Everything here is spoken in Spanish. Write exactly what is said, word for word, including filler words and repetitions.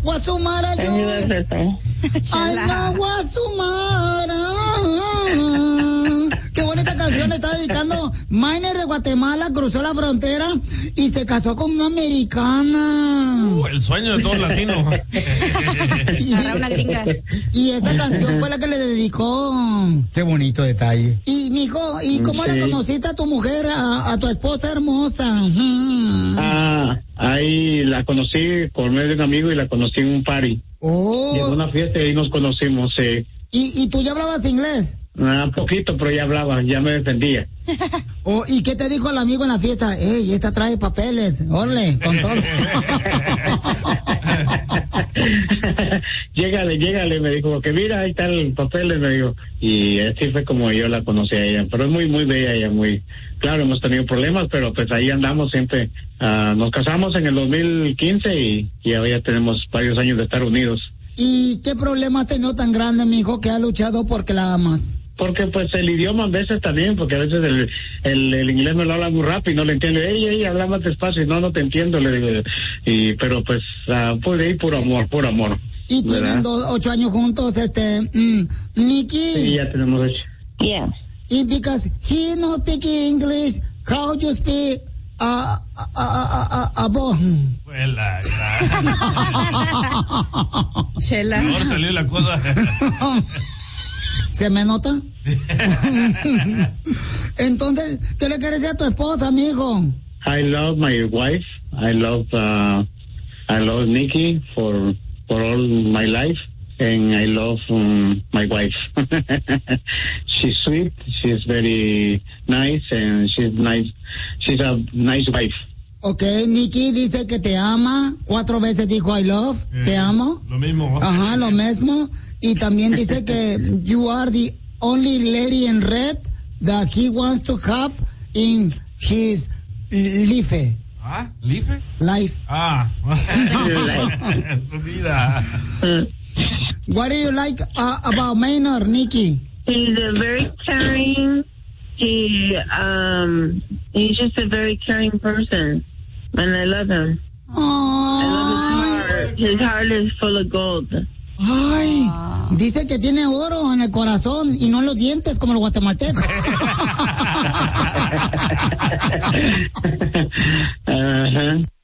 Guasumara yo. Ay, no, Guasumara. Qué bonita canción le está dedicando. Miner de Guatemala cruzó la frontera y se casó con una americana. Uh, el sueño de todo latino. y, una gringa. Y esa canción fue la que le dedicó. Qué bonito detalle. Y mijo, ¿y cómo sí. le conociste a tu mujer, a, a tu esposa hermosa? Ah, ahí la conocí por medio de un amigo y la conocí en un party. Oh. Y en una fiesta y ahí nos conocimos, sí. Eh. ¿Y, ¿Y tú ya hablabas inglés? Un poquito, pero ya hablaba, ya me defendía. Oh, ¿y qué te dijo el amigo en la fiesta? Ey, esta trae papeles, órale, con todo. Llégale, llégale, me dijo, que mira, ahí están los papeles, me dijo. Y así fue como yo la conocí a ella, pero es muy, muy bella ella, muy... Claro, hemos tenido problemas, pero pues ahí andamos siempre. Uh, nos casamos en el dos mil quince y, y ya tenemos varios años de estar unidos. ¿Y qué problema has tenido tan grande, mijo, que ha luchado porque la amas? Porque pues el idioma a veces también, porque a veces el, el, el inglés me lo habla muy rápido y no le entiendo. Ey, ey, habla más despacio y no, no te entiendo, le digo. Y, pero pues, uh, por ahí, por amor, por amor. Y tienen dos, ocho años juntos, este, mm, Nikki. Sí, ya tenemos ocho. Yeah. Y because he no speak English, how you speak a, a, a, a, a, bo? Chela. Chela. Ahora salió la cosa. ¿Se me nota? Entonces, ¿qué le quieres decir a tu esposa, amigo? I love my wife. I love, uh, I love Nikki for, for all my life. And I love um, my wife. She's sweet. She's very nice and she's nice. She's a nice wife. Okay, Nikki dice que te ama. Cuatro veces dijo I love. Eh, te amo. Lo mismo. Ajá, lo mismo. Y también dice que you are the only lady in red that he wants to have in his life. ¿Ah? ¿Life? Life. Ah. Es vida. What do you like uh, about Maynard, Nikki? He's a very caring. He um he's just a very caring person, and I love him. Aww. I love his heart. His heart is full of gold. Ay, ah. Dice que tiene oro en el corazón y no en los dientes como los guatemaltecos. uh-huh.